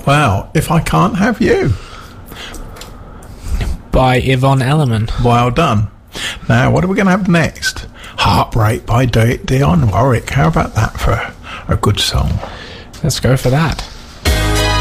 Well, If I Can't Have You. By Yvonne Elliman. Well done. Now, what are we going to have next? Heartbreak by Dionne Warwick. How about that for a good song? Let's go for that.